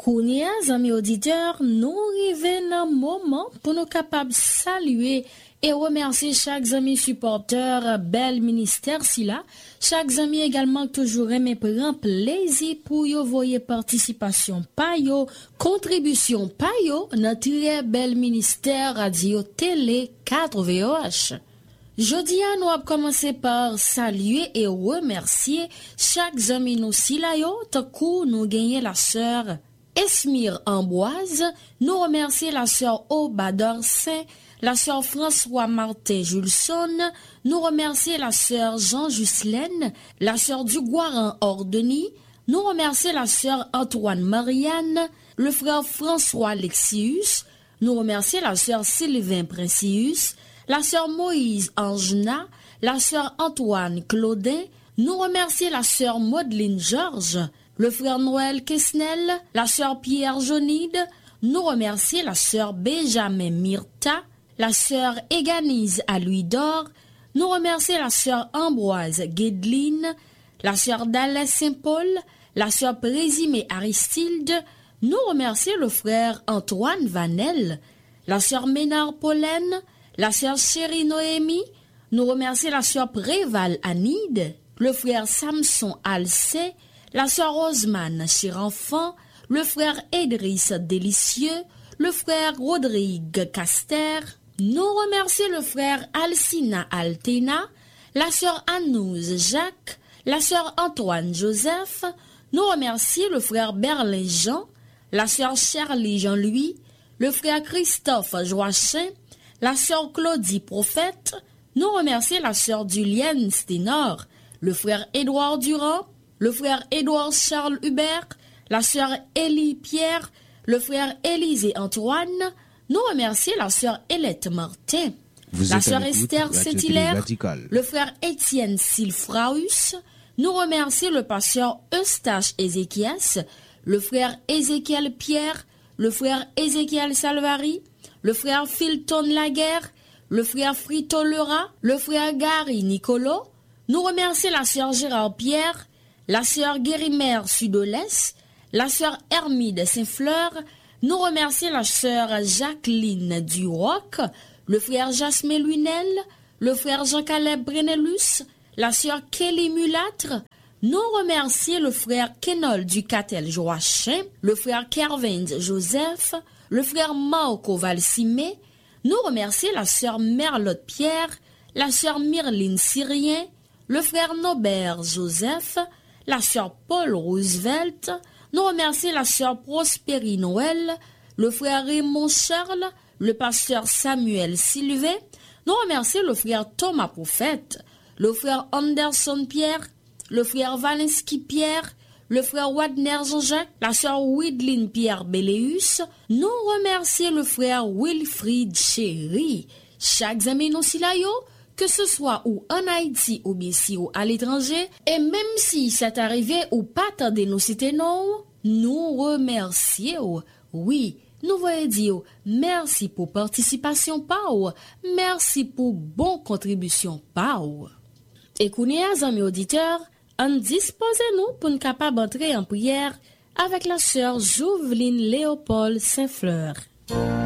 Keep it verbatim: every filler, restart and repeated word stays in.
Kounia, amis auditeurs, nous arrivons dans un moment pour nous capables de saluer et remercier chaque ami supporter bel ministère si là. Chaque ami également toujours aimé prendre plaisir pour y voyer participation pa yo, contribution pa yo, notre bel ministère radio télé quatre V O H. Jodi a nous avons commencé par saluer et remercier chaque ami nous si là yo, takou nous gagner la sœur Esmir Amboise, nous remercier la sœur Obador Saint, la sœur François Martin Julson, nous remercier la sœur Jean Juslaine, la sœur Duguaran Ordeny, nous remercier la sœur Antoine Marianne, le frère François Alexius, nous remercier la sœur Sylvain Princius, la sœur Moïse Angena, la sœur Antoine Claudin, nous remercier la sœur Maudeline Georges, le frère Noël Kesnel, la sœur Pierre Jonide, nous remercier la sœur Benjamin Myrta, la sœur Éganise à Louis d'Or, nous remercier la sœur Ambroise Guédeline, la sœur Dalès Saint-Paul, la sœur Présimée Aristide, nous remercier le frère Antoine Vanel, la sœur Ménard Pollen, la sœur Chérie Noémie, nous remercier la sœur Préval Anide, le frère Samson Alcé, la sœur Rosemane Chirenfant, le frère Edris Délicieux, le frère Rodrigue Caster, nous remercier le frère Alcina Altena, la sœur Anouze Jacques, la sœur Antoine Joseph, nous remercier le frère Berlin Jean, la sœur Charlie Jean-Louis, le frère Christophe Joachim, la sœur Claudie Prophète, nous remercier la sœur Julienne Sténor, le frère Édouard Durand, le frère Édouard Charles Hubert, la sœur Élie Pierre, le frère Élisée Antoine, nous remercier la sœur Hélène Martin, Vous la sœur Esther Saint-Hilaire, le frère Étienne Silfraus, nous remercier le pasteur Eustache Ézéchias, le frère Ézéchiel Pierre, le frère Ézéchiel Salvari, le frère Philton Laguerre, le frère Frito Lerat, le frère Gary Nicolo, nous remercier la sœur Gérard Pierre, la sœur Guérimère Sudolès, la sœur Hermide Saint-Fleur, nous remercier la sœur Jacqueline Duroc, le frère Jasmin Lunel, le frère Jean-Caleb Brenelus, la sœur Kelly Mulâtre, nous remercier le frère Kenol Ducatel Joachim, le frère Kervin Joseph, le frère Marco Valsimé, nous remercier la sœur Merlotte Pierre, la sœur Myrline Syrien, le frère Nobert Joseph, la sœur Paul Roosevelt, nous remercier la sœur Prospérie Noël, le frère Raymond Charles, le pasteur Samuel Sylvain, nous remercier le frère Thomas Prophète, le frère Anderson Pierre, le frère Valenski Pierre, le frère Wadner Jean-Jacques, la sœur Widline Pierre Béléus, nous remercier le frère Wilfried Chéri, chaque ami nous si là yo, que ce soit ou en Haïti ou bien si ou à l'étranger, et même si c'est arrivé ou pas attendez nous citer non, nous remercions, oui, nous voulons dire merci pour participation pao, merci pour bonne contribution pao. Et kounia, amis auditeurs, en disposez-nous pour nous capables d'entrer en prière avec la sœur Jouveline Léopold Saint-Fleur.